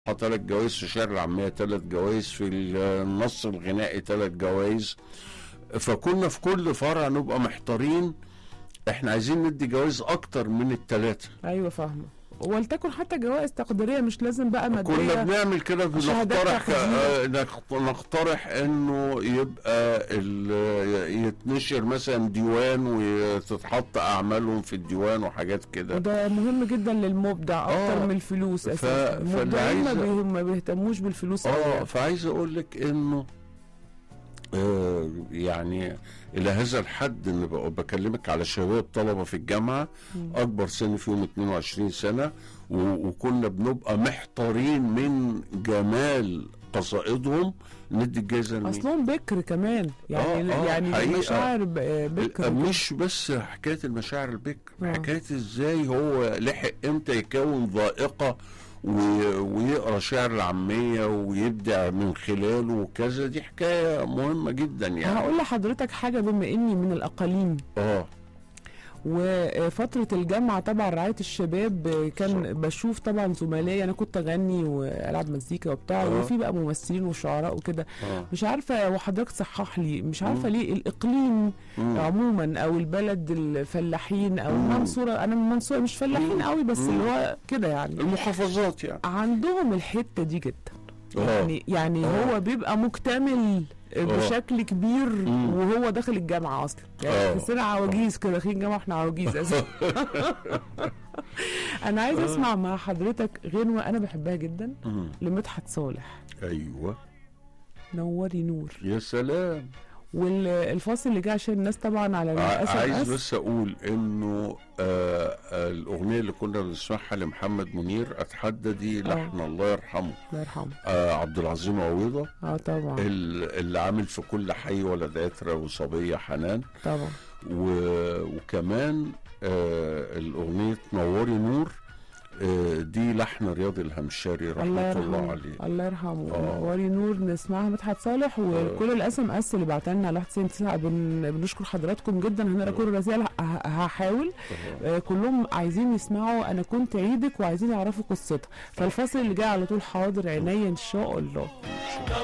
3 جوائز في الشعر العامية، 3 جوائز في النص الغنائي، 3 جوائز. فكنا في كل فرع نبقى محتارين احنا عايزين ندي جوائز اكتر من ال3. ايوه فاهمه، ولتكن حتى جوائز تقديريه مش لازم بقى ماديه. كنا بنعمل كده، نقترح انه يبقى يتنشر مثلا ديوان وتتحط اعمالهم في الديوان وحاجات كده، وده مهم جدا للمبدع اكتر من الفلوس اساسا. المبدعين ما بيهتموش بالفلوس. فعايز اقول لك انه يعني الى هذا الحد ان بكلمك على شباب طلبه في الجامعه اكبر سن فيهم 22 سنه، وكنا بنبقى محتارين من جمال قصائدهم ندي الجائزه لمين. اصلهم بكر كمان يعني المشاعر بكر، مش بس حكايه المشاعر البكر، حكايه ازاي هو لحق امتى يكون ذائقه ويقرا شعر العاميه ويبدع من خلاله وكذا. دي حكايه مهمه جدا يعني. هقول لحضرتك حاجه، بما اني من الاقاليم وفتره الجامعه طبعا رعايه الشباب كان بشوف طبعا زملائي، انا كنت اغني والعب مزيكا وبتاع وفي بقى ممثلين وشعراء وكده. مش عارفه وحضرتك صحح لي، مش عارفه ليه الاقليم عموما او البلد الفلاحين او المنصوره، انا من المنصوره مش فلاحين قوي بس اللي هو كده يعني المحافظات يعني عندهم الحته دي جدا. يعني هو بيبقى مكتمل بشكل كبير وهو داخل الجامعه اصلا، يعني تحسنا عواجيز كده داخلين الجامعه، احنا عواجيز اساسا. انا عايز اسمع مع حضرتك غنوه انا بحبها جدا لمدحت صالح. ايوه، نوري نور. يا سلام. والفاصل اللي جه عشان الناس طبعا على عايز بس اقول انه الاغنيه اللي كنا بنسمعها لمحمد منير اتحدى دي لحن الله يرحمه، الله يرحمه، عبد العظيم عويضه. طبعا اللي عامل في كل حي ولد عترة وصبيه حنان طبعا. وكمان الاغنيه نوري نور دي لحن رياض الهمشاري رحمه الله عليه، الله يرحمه. نوري نور نسمعها مدحت صالح. وكل الاسم اللي بعتها لنا على 91 بنشكر حضراتكم جدا. هنقرا كل الرسائل، هحاول. كلهم عايزين يسمعوا انا كنت عيدك وعايزين يعرفوا قصتها. فالفاصل اللي جاي على طول حاضر عينيا ان شاء الله.